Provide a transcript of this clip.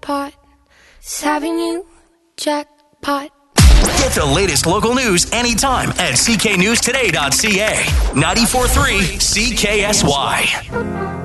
jackpot. It's having you, jackpot. Get the latest local news anytime at cknewstoday.ca. 94.3 CKSY.